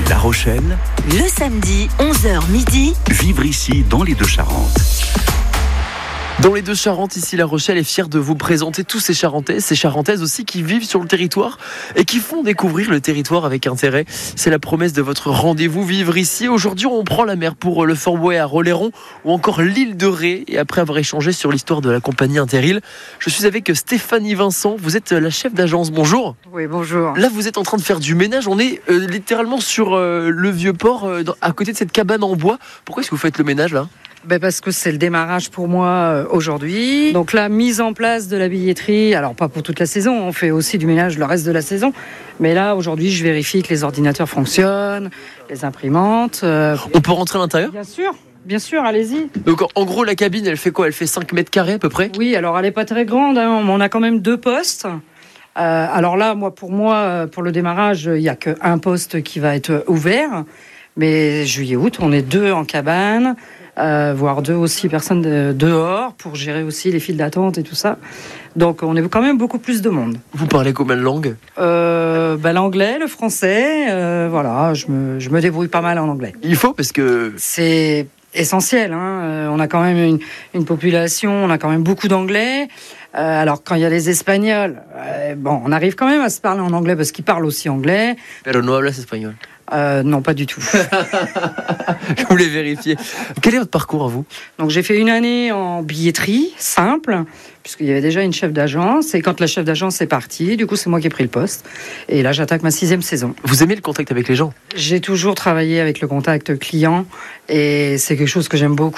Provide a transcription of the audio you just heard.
La Rochelle, Le samedi, 11h midi. vivre ici dans les Deux-Charentes. Dans les Deux-Charentes, ici La Rochelle est fière de vous présenter tous ces Charentais, ces Charentaises aussi qui vivent sur le territoire et qui font découvrir le territoire avec intérêt. C'est la promesse de votre rendez-vous Vivre ici. Aujourd'hui, on prend la mer pour le Fort Bouet à Roléron ou encore l'île de Ré. Et après avoir échangé sur l'histoire de la compagnie Interil, je suis avec Stéphanie Vincent. Vous êtes la chef d'agence. Bonjour. Oui, bonjour. Là, vous êtes en train de faire du ménage. On est littéralement sur le vieux port, à côté de cette cabane en bois. Pourquoi est-ce que vous faites le ménage là ? Parce que c'est le démarrage pour moi aujourd'hui. Donc la mise en place de la billetterie, alors pas pour toute la saison, on fait aussi du ménage le reste de la saison. Mais là, aujourd'hui, je vérifie que les ordinateurs fonctionnent, les imprimantes. On peut rentrer à l'intérieur ? Bien sûr, allez-y. Donc en gros, la cabine, elle fait quoi ? Elle fait 5 mètres carrés à peu près ? Oui, alors elle n'est pas très grande, hein. On a quand même 2 postes. Alors là, pour le démarrage, il n'y a qu'un poste qui va être ouvert. Mais juillet-août, on est 2 en cabane. Voire 2 aussi personnes dehors pour gérer aussi les files d'attente et tout ça. Donc on est quand même beaucoup plus de monde. Vous parlez combien de langues ? L'anglais, le français, voilà, je me débrouille pas mal en anglais. Il faut parce que... C'est essentiel, hein. On a quand même une population, on a quand même beaucoup d'anglais. Alors quand il y a les Espagnols, on arrive quand même à se parler en anglais parce qu'ils parlent aussi anglais. Pero no hablas espagnol. Non, pas du tout. Je voulais vérifier. Quel est votre parcours à vous ? Donc j'ai fait une année en billetterie, simple, puisqu'il y avait déjà une chef d'agence. Et quand la chef d'agence est partie, du coup c'est moi qui ai pris le poste. Et là j'attaque ma 6e saison. Vous aimez le contact avec les gens ? J'ai toujours travaillé avec le contact client. Et c'est quelque chose que j'aime beaucoup.